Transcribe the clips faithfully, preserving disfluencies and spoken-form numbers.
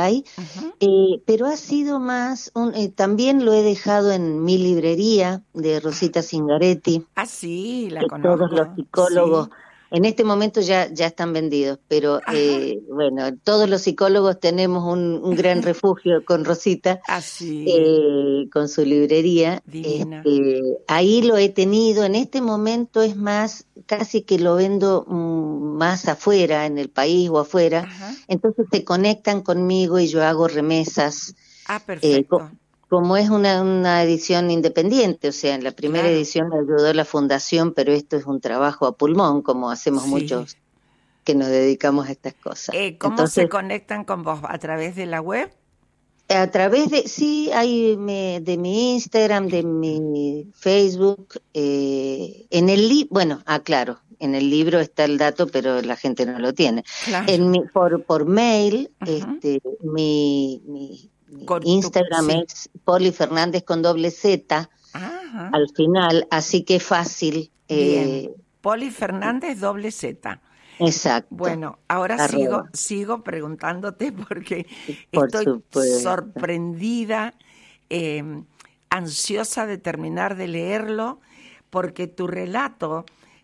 hay, Ujú. eh, pero ha sido más, un, eh, también lo he dejado en mi librería de Ah, Rosita Zingaretti, ah, sí, la que todos los conozco, psicólogos, sí. en este momento ya, ya están vendidos, pero Ajá, eh, bueno, todos los psicólogos tenemos un, un gran refugio con Rosita, así, eh, con su librería. divina. Este, ahí lo he tenido, en este momento es más, casi que lo vendo mm, más afuera, en el país o afuera, Ajá. entonces se conectan conmigo y yo hago remesas, Ah, eh, co- perfecto, como es una, una edición independiente, o sea, en la primera claro. edición me ayudó la fundación, pero esto es un trabajo a pulmón, como hacemos Sí. muchos que nos dedicamos a estas cosas. Eh, ¿cómo se Entonces, conectan con vos? ¿A través de la web? a través de, sí, hay me- de mi Instagram, de mi Facebook, eh, en el li, bueno, ah, claro, en el libro está el dato, pero la gente no lo tiene. En Claro. mi, por, por mail, Ujú. este, mi, mi, mi Con tu, Instagram sí. es Poli Fernández con doble Z Ajá. al final, así que fácil, Bien. eh, Poli Fernández doble Z. exacto, Bueno, ahora sigo, arroba, sigo preguntándote porque por estoy supuesto. sorprendida, eh, ansiosa de terminar de leerlo, porque tu relato,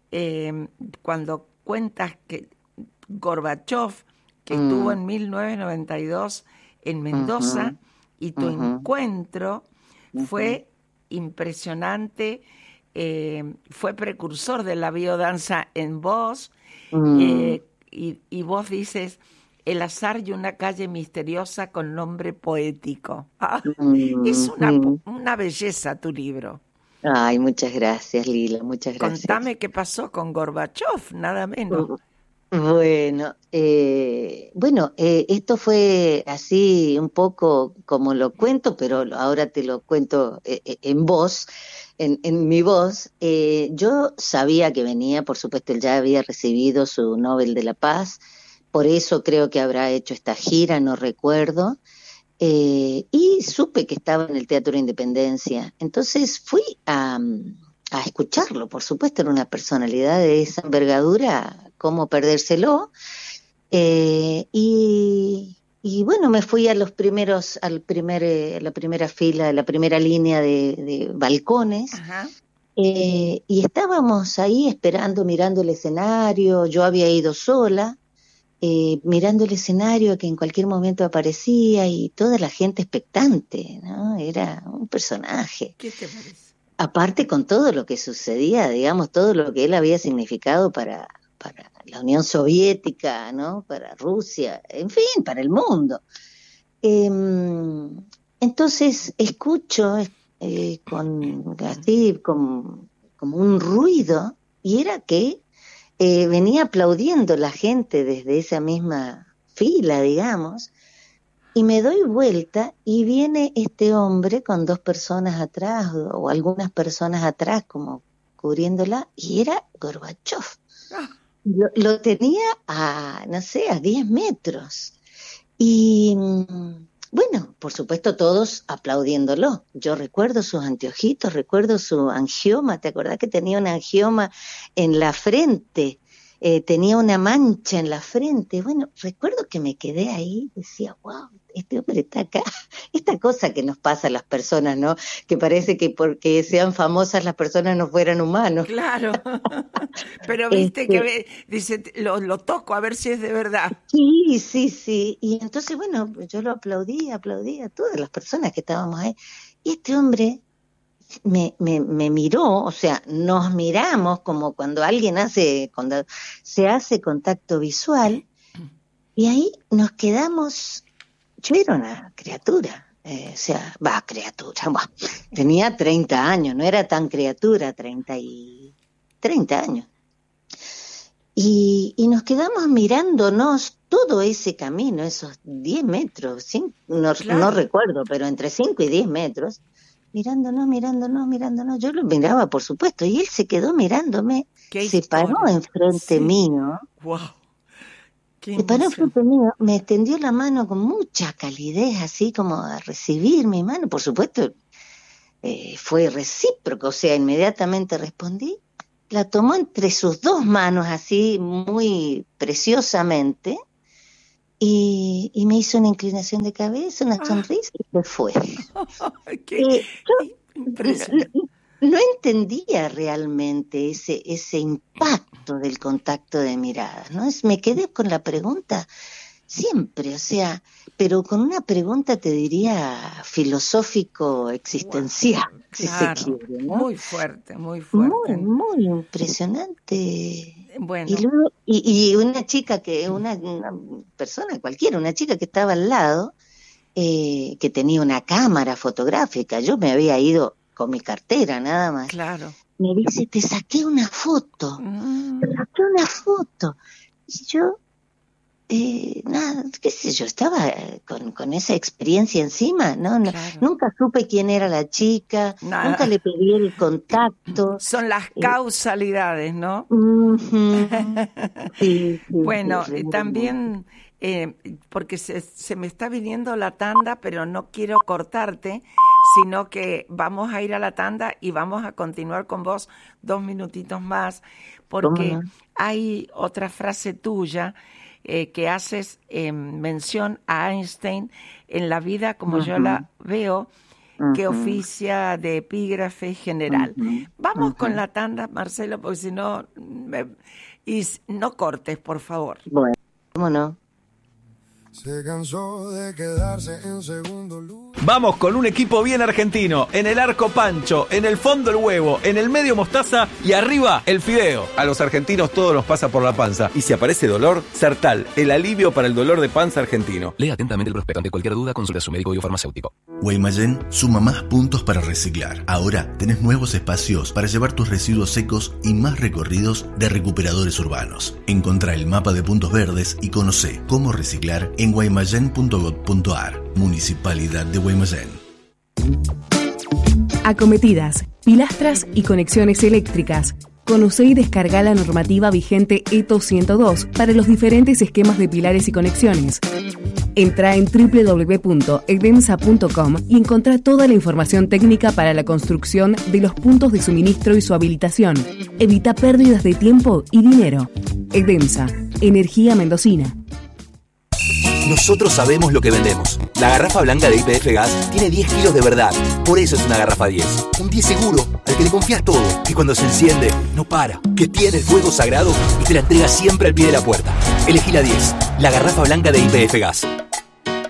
eh, cuando cuentas que Gorbachov, que estuvo Mm, en mil novecientos noventa y dos en ujú, Mendoza, y tu ujú, encuentro ujú. fue impresionante, eh, fue precursor de la biodanza en vos, Mm, eh, y, y vos dices, el azar y una calle misteriosa con nombre poético. Ah, es mm, una, mm. una belleza tu libro. Ay, muchas gracias, Lila, muchas gracias. Contame qué pasó con Gorbachov, nada menos. Mm, Bueno, eh, bueno, eh, esto fue así un poco como lo cuento, pero lo- ahora te lo cuento eh, eh, en voz, en, en mi voz. Eh, yo sabía que venía, por supuesto, él ya había recibido su Nobel de la Paz, por eso creo que habrá hecho esta gira, no recuerdo. Eh, y supe que estaba en el Teatro Independencia. Entonces fui a, a escucharlo, por supuesto, era una personalidad de esa envergadura, cómo perdérselo. Eh, y, y bueno, me fui a los primeros, al primer, eh, la primera fila, la primera línea de, de balcones. Ajá. Eh, y estábamos ahí esperando, mirando el escenario. Yo había ido sola, eh, mirando el escenario que en cualquier momento aparecía y toda la gente expectante, ¿no? Era un personaje. ¿Qué te parece? Aparte con todo lo que sucedía, digamos, todo lo que él había significado para, para la Unión Soviética, ¿no? Para Rusia, en fin, para el mundo. Eh, entonces escucho eh, con así con, como un ruido y era que eh, venía aplaudiendo la gente desde esa misma fila, digamos, y me doy vuelta y viene este hombre con dos personas atrás o, o algunas personas atrás como cubriéndola y era Gorbachev. Ah, Lo, lo tenía a, no sé, a diez metros. Y mm, bueno, por supuesto todos aplaudiéndolo. Yo recuerdo sus anteojitos, recuerdo su angioma, ¿te acordás que tenía un angioma en la frente? Eh, tenía una mancha en la frente. Bueno, recuerdo que me quedé ahí, decía, wow, este hombre está acá. Esta cosa que nos pasa a las personas, ¿no? Que parece que porque sean famosas las personas no fueran humanos. claro. Pero viste que Este, ve- dice, lo, lo toco a ver si es de verdad. Sí, sí, sí. Y entonces, bueno, yo lo aplaudí, aplaudí a todas las personas que estábamos ahí. Y este hombre me, me, me miró, o sea, nos miramos como cuando alguien hace, cuando se hace contacto visual, y ahí nos quedamos, yo era una criatura, eh, o sea, va, criatura, va, tenía treinta años, no era tan criatura, treinta y treinta años. Y, y nos quedamos mirándonos todo ese camino, esos diez metros, cin- no, no Claro. recuerdo, pero entre cinco y diez metros, mirándonos, mirándonos, mirándonos. Yo lo miraba, por supuesto, y él se quedó mirándome, Qué se paró historia. enfrente Sí. mío, Wow. Qué se paró emoción. enfrente mío, me extendió la mano con mucha calidez, así como a recibir mi mano, por supuesto, eh, fue recíproco, o sea, inmediatamente respondí, la tomó entre sus dos manos así muy preciosamente y, y me hizo una inclinación de cabeza, una sonrisa y se fue. Qué eh, yo impresionante. no, no entendía realmente ese, ese impacto del contacto de miradas, ¿no? Es, me quedé con la pregunta siempre, o sea, pero con una pregunta te diría filosófico-existencial, wow, si claro, se quiere, ¿no? Muy fuerte, muy fuerte. Muy, muy impresionante. Bueno. Y, luego, y, y una chica que, una, una persona cualquiera, una chica que estaba al lado, eh, que tenía una cámara fotográfica, yo me había ido con mi cartera nada más. Claro. Me dice, te saqué una foto, mm. te saqué una foto. Y yo, eh, nada, qué sé yo, estaba con, con esa experiencia encima, ¿no? no claro. Nunca supe quién era la chica, nada. Nunca le pedí el contacto. Son las causalidades, ¿no? Uh-huh. Sí, sí, bueno, sí, también, eh, porque se, se me está viniendo la tanda, pero no quiero cortarte, sino que vamos a ir a la tanda y vamos a continuar con vos dos minutitos más, porque no? hay otra frase tuya eh, que haces eh, mención a Einstein en la vida como uh-huh. yo la veo, uh-huh. que oficia de epígrafe general. Uh-huh. Vamos uh-huh. con la tanda, Marcelo, porque si no, me... y no cortes, por favor. Bueno, ¿cómo no? Se cansó de quedarse en segundo lugar. Vamos con un equipo bien argentino. En el arco Pancho, en el fondo el huevo, en el medio mostaza y arriba el fideo. A los argentinos todo nos pasa por la panza. Y si aparece dolor, Sertal, el alivio para el dolor de panza argentino. Lea atentamente el prospecto. Ante cualquier duda, consulte a su médico biofarmacéutico. Guaymallén suma más puntos para reciclar. Ahora tenés nuevos espacios para llevar tus residuos secos y más recorridos de recuperadores urbanos. Encontrá el mapa de puntos verdes y conocé cómo reciclar en guaymallén punto gob punto ar. Municipalidad de Guaymallén. Acometidas, pilastras y conexiones eléctricas. Conocé y descarga la normativa vigente E T O ciento dos para los diferentes esquemas de pilares y conexiones. Entra en doble u doble u doble u punto edemsa punto com y encontrá toda la información técnica para la construcción de los puntos de suministro y su habilitación. Evita pérdidas de tiempo y dinero. Edemsa, energía mendocina. Nosotros sabemos lo que vendemos. La garrafa blanca de Y P F Gas tiene diez kilos de verdad. Por eso es una garrafa diez. Un diez seguro, al que le confías todo. Que cuando se enciende, no para. Que tiene el fuego sagrado y te la entrega siempre al pie de la puerta. Elegí la diez, la garrafa blanca de Y P F Gas.